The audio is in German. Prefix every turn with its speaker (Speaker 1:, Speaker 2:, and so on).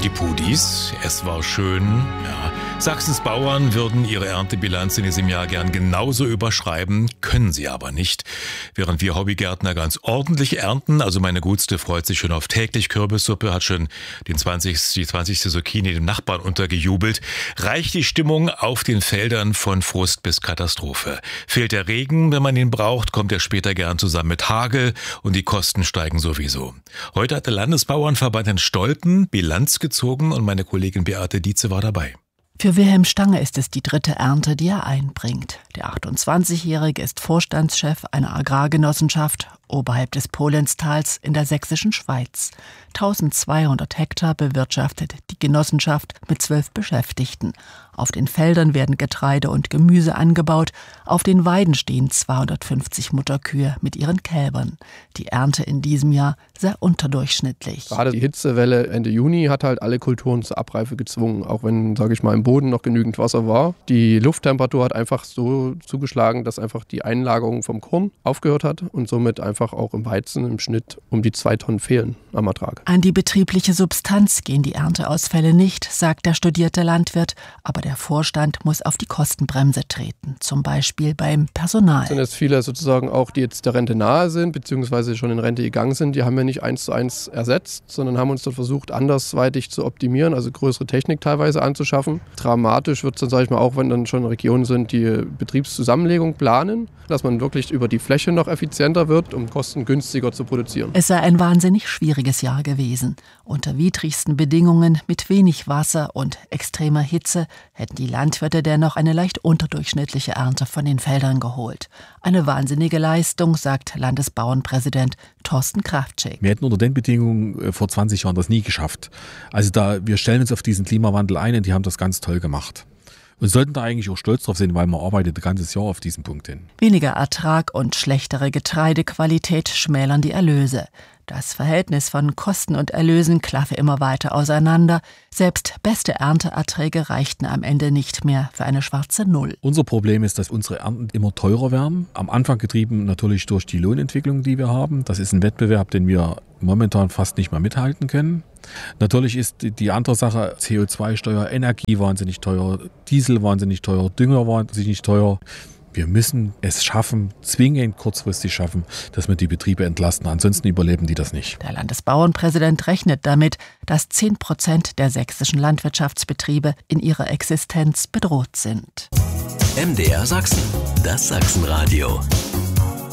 Speaker 1: Pudis. Es war schön, ja. Sachsens Bauern würden ihre Erntebilanz in diesem Jahr gern genauso überschreiben, können sie aber nicht. Während wir Hobbygärtner ganz ordentlich ernten, also meine Gutste freut sich schon auf täglich Kürbissuppe, hat schon die 20. Zucchini dem Nachbarn untergejubelt, reicht die Stimmung auf den Feldern von Frust bis Katastrophe. Fehlt der Regen, wenn man ihn braucht, kommt er später gern zusammen mit Hagel und die Kosten steigen sowieso. Heute hat der Landesbauernverband in Stolpen Bilanz gezogen und meine Kollegin Beate Dietze war dabei.
Speaker 2: Für Wilhelm Stange ist es die dritte Ernte, die er einbringt. Der 28-Jährige ist Vorstandschef einer Agrargenossenschaft oberhalb des Polenstals in der sächsischen Schweiz. 1200 Hektar bewirtschaftet die Genossenschaft mit 12 Beschäftigten. Auf den Feldern werden Getreide und Gemüse angebaut. Auf den Weiden stehen 250 Mutterkühe mit ihren Kälbern. Die Ernte in diesem Jahr sehr unterdurchschnittlich.
Speaker 3: Gerade die Hitzewelle Ende Juni hat halt alle Kulturen zur Abreife gezwungen, auch wenn, sage ich mal, im Boden noch genügend Wasser war. Die Lufttemperatur hat einfach so zugeschlagen, dass einfach die Einlagerung vom Korn aufgehört hat und somit einfach auch im Weizen im Schnitt um die 2 Tonnen fehlen am Ertrag.
Speaker 2: An die betriebliche Substanz gehen die Ernteausfälle nicht, sagt der studierte Landwirt, aber der Vorstand muss auf die Kostenbremse treten, zum Beispiel beim Personal.
Speaker 3: Es sind jetzt viele sozusagen auch, die jetzt der Rente nahe sind, beziehungsweise schon in Rente gegangen sind, die haben wir nicht 1:1 ersetzt, sondern haben uns dort versucht, andersweitig zu optimieren, also größere Technik teilweise anzuschaffen. Dramatisch wird es dann, sage ich mal, auch wenn dann schon Regionen sind, die Betriebszusammenlegung planen, dass man wirklich über die Fläche noch effizienter wird, um kostengünstiger zu produzieren.
Speaker 2: Es sei ein wahnsinnig schwieriges Jahr gewesen. Unter widrigsten Bedingungen mit wenig Wasser und extremer Hitze hätten die Landwirte dennoch eine leicht unterdurchschnittliche Ernte von den Feldern geholt. Eine wahnsinnige Leistung, sagt Landesbauernpräsident Thorsten Kraftschick.
Speaker 4: Wir hätten unter den Bedingungen vor 20 Jahren das nie geschafft. Also wir stellen uns auf diesen Klimawandel ein und die haben das ganz toll gemacht. Und sollten da eigentlich auch stolz drauf sein, weil man arbeitet ein ganzes Jahr auf diesen Punkt hin.
Speaker 2: Weniger Ertrag und schlechtere Getreidequalität schmälern die Erlöse. Das Verhältnis von Kosten und Erlösen klaffe immer weiter auseinander. Selbst beste Ernteerträge reichten am Ende nicht mehr für eine schwarze Null.
Speaker 4: Unser Problem ist, dass unsere Ernten immer teurer werden. Am Anfang getrieben natürlich durch die Lohnentwicklung, die wir haben. Das ist ein Wettbewerb, den wir momentan fast nicht mehr mithalten können. Natürlich ist die andere Sache CO2-Steuer, Energie wahnsinnig teuer, Diesel wahnsinnig teuer, Dünger wahnsinnig teuer. Wir müssen es schaffen, zwingend kurzfristig schaffen, dass wir die Betriebe entlasten. Ansonsten überleben die das nicht.
Speaker 2: Der Landesbauernpräsident rechnet damit, dass 10% der sächsischen Landwirtschaftsbetriebe in ihrer Existenz bedroht sind.
Speaker 5: MDR Sachsen, das Sachsenradio.